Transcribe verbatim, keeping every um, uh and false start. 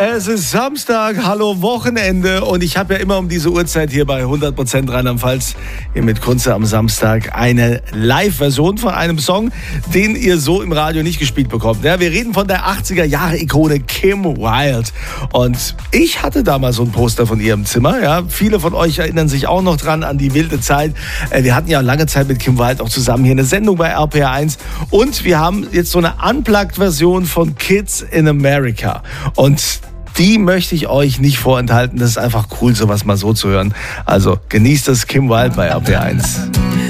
Es ist Samstag, hallo Wochenende und ich habe ja immer um diese Uhrzeit hier bei hundert Prozent Rheinland-Pfalz hier mit Kunze am Samstag eine Live-Version von einem Song, den ihr so im Radio nicht gespielt bekommt. Ja, wir reden von der achtziger-Jahre-Ikone Kim Wilde und ich hatte damals so ein Poster von ihr im Zimmer. Ja, viele von euch erinnern sich auch noch dran an die wilde Zeit. Wir hatten ja lange Zeit mit Kim Wilde auch zusammen hier eine Sendung bei R P R eins und wir haben jetzt so eine Unplugged-Version von Kids in America und die möchte ich euch nicht vorenthalten. Das ist einfach cool, sowas mal so zu hören. Also genießt das Kim Wilde bei R P R eins.